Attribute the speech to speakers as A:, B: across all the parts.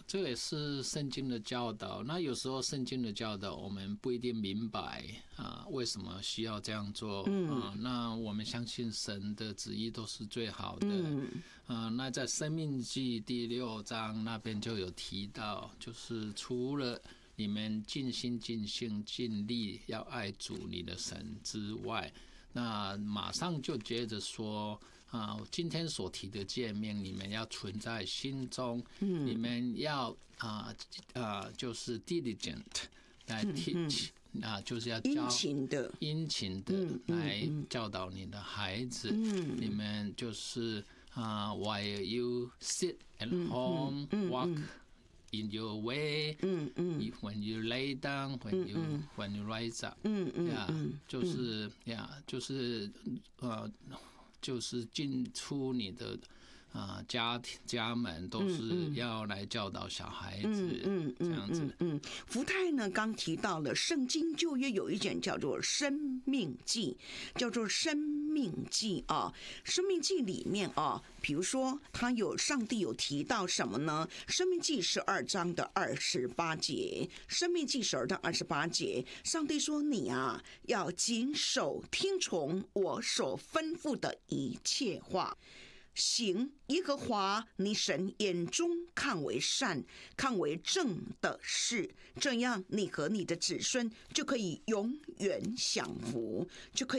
A: 这个也是圣经的教导。那有时候圣经的教导我们不一定明白为什么需要这样做那我们相信神的旨意都是最好的那在申命记第6章那边就有提到，就是除了你们尽心尽性尽力要爱主你的神之外，那马上就接着说今天所提的诫命你们要存在心中你们要就是 diligent 来 teach就是要教殷勤的来教导你的孩子你们就是while you sit at home walk in your way when you lay down when you rise up 就是进出你的家门都是要来教导小孩子这样子
B: 福泰呢刚提到了圣经旧约有一卷叫做生命记生命记里面比如说他上帝有提到什么呢？生命记12章的28节，生命记12章28节，上帝说你要谨守听从我所吩咐的一切话，行耶和华你神眼中看为善看为正的事，这样你和你的子孙就可以永远享福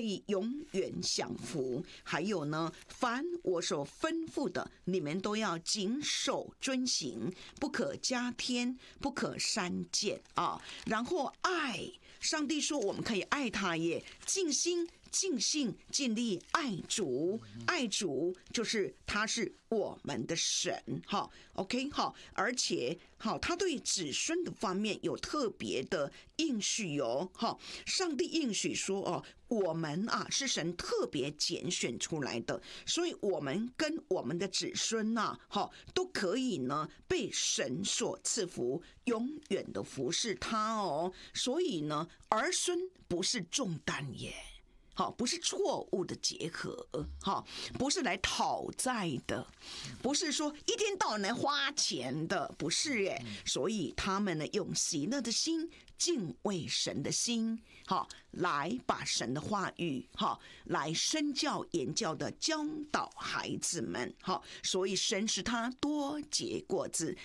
B: 还有呢，凡我所吩咐的你们都要谨守遵行，不可加添不可删减然后爱，上帝说我们可以爱他耶，尽心尽性尽力爱主就是他是我们的神OK 而且他对子孙的方面有特别的应许上帝应许说我们是神特别拣选出来的，所以我们跟我们的子孙都可以呢被神所赐福，永远的服侍他所以呢儿孙不是重担耶，不是错误的结合不是来讨债的，不是说一天到晚来花钱的，不是耶。所以他们呢用喜乐的心敬畏神的心来把神的话语来身教言教的教导孩子们所以神使他多结果子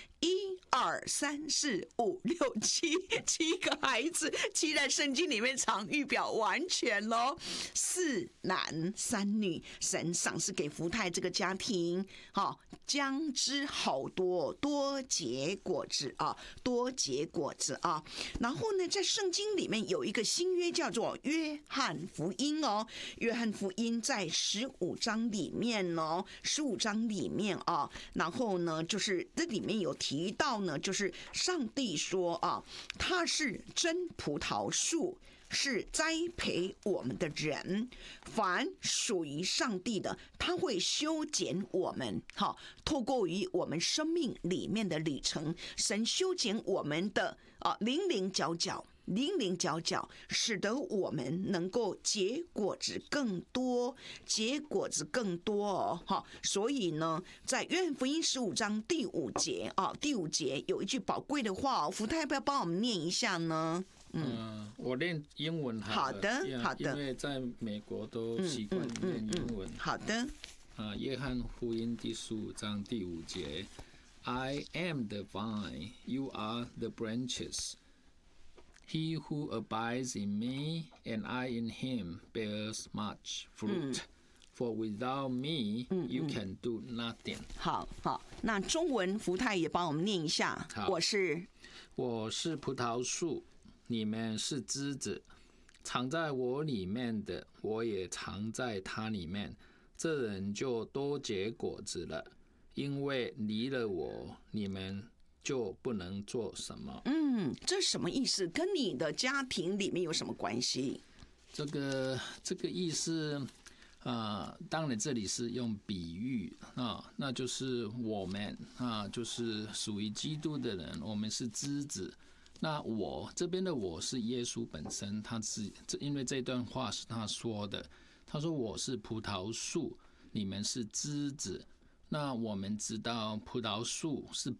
B: ，1、2、3、4、5、6、7个孩子，期在圣经里面常预表完全咯，4男3女，神赏赐给福泰这个家庭将之好多结果子然后呢在圣经里面有一个新约叫做约翰福音约翰福音在15章里面然后呢就是这里面有提到呢，就是上帝说他是真葡萄树，是栽培我们的人，凡属于上帝的他会修剪我们透过于我们生命里面的旅程，神修剪我们的零零角角，使得我们能够结果子更多所以呢在约翰福音15章第5节有一句宝贵的话福太要不要帮我们念一下呢？
A: 我练英文
B: 好的
A: 因为在美国都习惯练英文
B: 好的
A: 约翰福音第15章第5节 I am the vine, you are the branches. He who abides in me and I in him bears much fruit. For without me, you can do nothing.
B: 好，那中文福泰也帮我们念一下。我是
A: 葡萄树，你们是枝子，藏在我里面的，我也藏在他里面，这人就多结果子了。因为离了我，你们就不能做什么。
B: 这什么意思？跟你的家庭里面有什么关系？
A: 这个意思当然这里是用比喻那就是我们就是属于基督的人，我们是枝子。那我这边的我是耶稣本身，他是因为这段话是他说的，他说我是葡萄树，你们是枝子。那我们知道葡萄树是